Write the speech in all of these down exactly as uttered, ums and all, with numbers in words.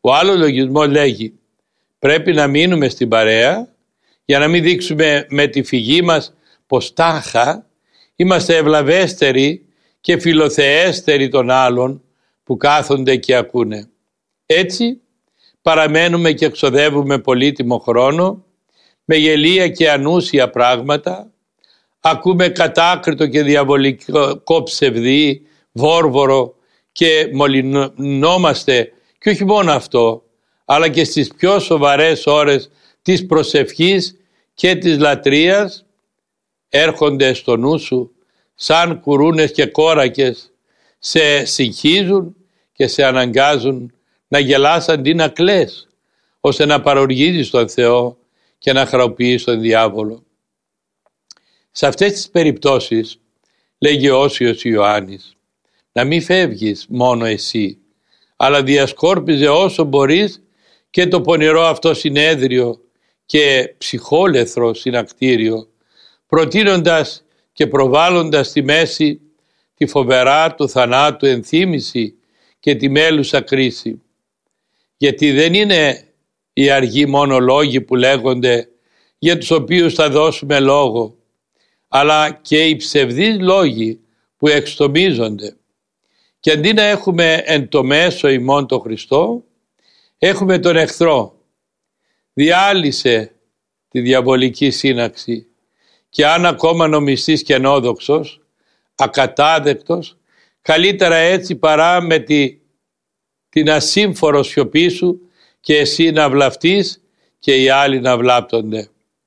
Ο άλλος λογισμός λέγει πρέπει να μείνουμε στην παρέα για να μην δείξουμε με τη φυγή μας πως τάχα είμαστε ευλαβέστεροι και φιλοθεέστεροι των άλλων που κάθονται και ακούνε. Έτσι παραμένουμε και εξοδεύουμε πολύτιμο χρόνο με γελία και ανούσια πράγματα, ακούμε κατάκριτο και διαβολικό ψευδί, βόρβορο και μολυνόμαστε, και όχι μόνο αυτό, αλλά και στις πιο σοβαρές ώρες της προσευχής και της λατρείας έρχονται στο νου σου σαν κουρούνες και κόρακες, σε συγχύζουν και σε αναγκάζουν να γελάς αντί να κλαις, ώστε να παροργίζεις τον Θεό και να χαροποιείς τον διάβολο. Σε αυτές τις περιπτώσεις, λέγει ο Όσιος Ιωάννης, να μην φεύγεις μόνο εσύ, αλλά διασκόρπιζε όσο μπορείς και το πονηρό αυτό συνέδριο και ψυχόλεθρο συνακτήριο, προτείνοντας και προβάλλοντας στη μέση τη φοβερά του θανάτου ενθύμηση και τη μέλουσα κρίση. Γιατί δεν είναι οι αργοί μόνο λόγοι που λέγονται, για τους οποίους θα δώσουμε λόγο, αλλά και οι ψευδείς λόγοι που εξτομίζονται. Και αντί να έχουμε εν το μέσο ημών τον Χριστό, έχουμε τον εχθρό. Διάλυσε τη διαβολική σύναξη και αν ακόμα νομιστείς και ενόδοξος, ακατάδεκτος, καλύτερα έτσι παρά με τη, την ασύμφορο σιωπή σου και εσύ να βλαφτείς και οι άλλοι να βλάπτονται.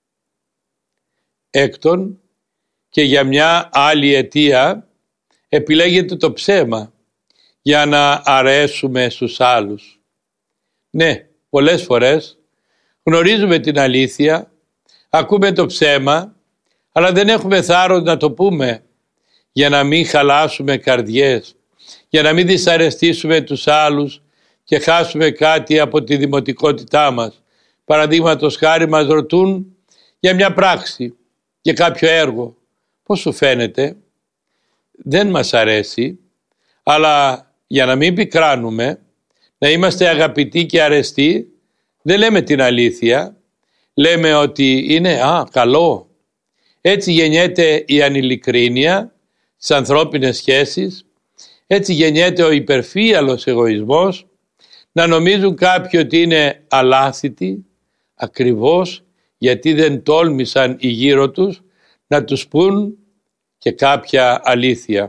Έκτον, και για μια άλλη αιτία επιλέγεται το ψέμα για να αρέσουμε στους άλλους. Ναι, πολλές φορές γνωρίζουμε την αλήθεια, ακούμε το ψέμα, αλλά δεν έχουμε θάρρος να το πούμε για να μην χαλάσουμε καρδιές, για να μην δυσαρεστήσουμε τους άλλους και χάσουμε κάτι από τη δημοτικότητά μας. Παραδείγματος χάρη μας ρωτούν για μια πράξη, για κάποιο έργο. Πώς σου φαίνεται? Δεν μας αρέσει, αλλά για να μην πικράνουμε, να είμαστε αγαπητοί και αρεστοί, δεν λέμε την αλήθεια, λέμε ότι είναι α, καλό. Έτσι γεννιέται η ανηλικρίνεια στις ανθρώπινες σχέσεις, έτσι γεννιέται ο υπερφύαλος εγωισμός, να νομίζουν κάποιοι ότι είναι αλάθητοι, ακριβώς γιατί δεν τόλμησαν οι γύρω τους να τους πούν και κάποια αλήθεια.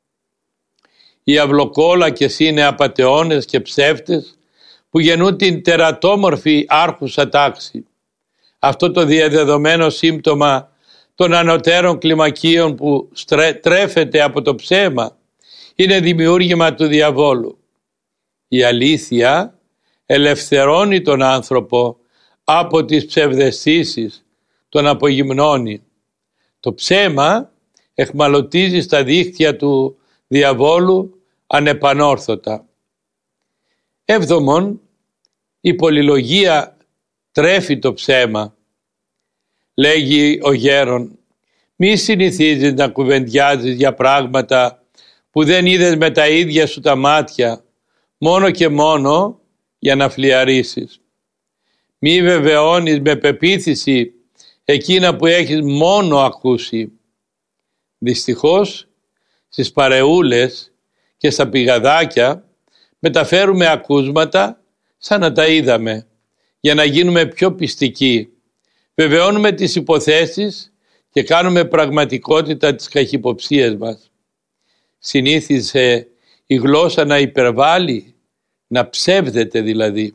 Οι αυλοκόλακες είναι απατεώνες και ψεύτες που γεννούν την τερατόμορφη άρχουσα τάξη. Αυτό το διαδεδομένο σύμπτωμα των ανωτέρων κλιμακίων που στρε, τρέφεται από το ψέμα είναι δημιούργημα του διαβόλου. Η αλήθεια ελευθερώνει τον άνθρωπο από τις ψευδαισθήσεις, τον απογυμνώνει. Το ψέμα εχμαλωτίζει στα δίχτυα του διαβόλου ανεπανόρθωτα. Έβδομον, η πολυλογία τρέφει το ψέμα. Λέγει ο γέρον, μη συνηθίζεις να κουβεντιάζεις για πράγματα που δεν είδες με τα ίδια σου τα μάτια, μόνο και μόνο για να φλιαρίσεις. Μη βεβαιώνεις με πεποίθηση εκείνα που έχεις μόνο ακούσει. Δυστυχώς, στις παρεούλες και στα πηγαδάκια μεταφέρουμε ακούσματα σαν να τα είδαμε, για να γίνουμε πιο πιστικοί. Βεβαιώνουμε τις υποθέσεις και κάνουμε πραγματικότητα τις καχυποψίες μας. Συνήθισε η γλώσσα να υπερβάλλει, να ψεύδεται δηλαδή.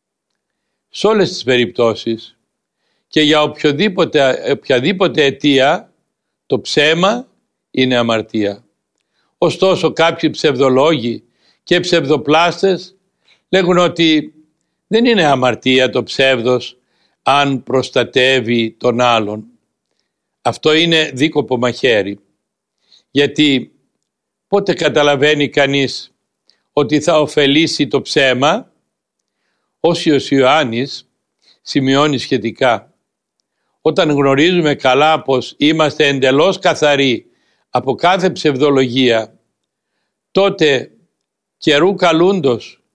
Σε όλες τις περιπτώσεις και για οποιοδήποτε, οποιαδήποτε αιτία, το ψέμα είναι αμαρτία. Ωστόσο κάποιοι ψευδολόγοι και ψευδοπλάστες λέγουν ότι δεν είναι αμαρτία το ψεύδος αν προστατεύει τον άλλον. Αυτό είναι δίκοπο μαχαίρι. Γιατί πότε καταλαβαίνει κανείς ότι θα ωφελήσει το ψέμα? Όσιος Ιωάννης σημειώνει σχετικά. Όταν γνωρίζουμε καλά πως είμαστε εντελώς καθαροί από κάθε ψευδολογία, τότε καιρού καλούντος